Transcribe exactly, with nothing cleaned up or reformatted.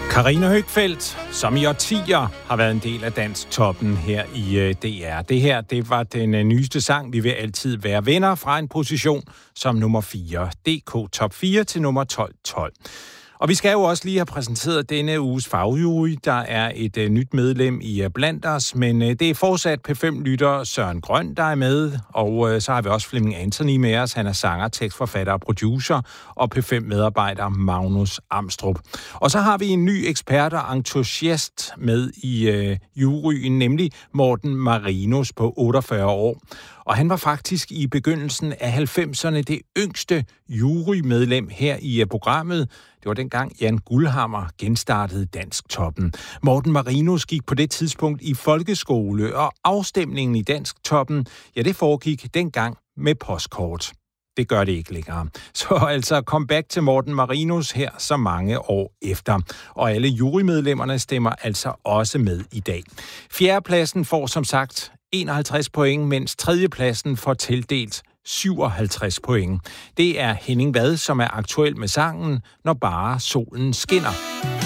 Karina Høgfeldt, som i årtier har været en del af Dansktoppen her i D R. Det her, det var den nyeste sang, Vi vil altid være venner, fra en position som nummer fire. D K Top fire til nummer tolv tolv. Og vi skal jo også lige have præsenteret denne uges fagjury. Der er et uh, nyt medlem i uh, blandt os, men uh, det er fortsat P fem-lytter Søren Grøn, der er med. Og uh, så har vi også Flemming Anthony med os. Han er sanger, tekstforfatter og producer. Og P fem-medarbejder Magnus Amstrup. Og så har vi en ny ekspert og entusiast med i uh, juryen, nemlig Morten Marinus på otteogfyrre år. Og han var faktisk i begyndelsen af halvfemserne det yngste jurymedlem her i programmet. Det var dengang Jan Guldhammer genstartede Dansktoppen. Morten Marinus gik på det tidspunkt i folkeskole, og afstemningen i Dansktoppen, ja, det foregik dengang med postkort. Det gør det ikke længere. Så altså comeback til Morten Marinus her så mange år efter. Og alle jurymedlemmerne stemmer altså også med i dag. Fjerdepladsen får som sagt enoghalvtreds point, mens tredjepladsen får tildelt syvoghalvtreds point. Det er Henning Vad, som er aktuel med sangen Når bare solen skinner.